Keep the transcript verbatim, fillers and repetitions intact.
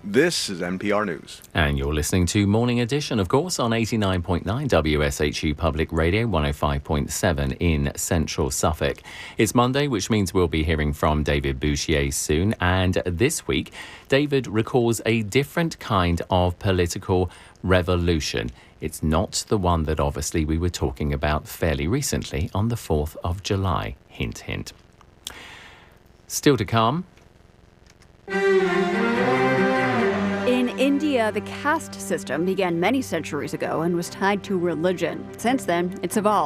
This is N P R News. And you're listening to Morning Edition, of course, on eighty-nine point nine W S H U Public Radio, one oh five point seven in central Suffolk. It's Monday, which means we'll be hearing from David Bouchier soon. And this week, David recalls a different kind of political revolution. It's not the one that obviously we were talking about fairly recently on the fourth of July. Hint, hint. Still to come. In India, the caste system began many centuries ago and was tied to religion. Since then, it's evolved.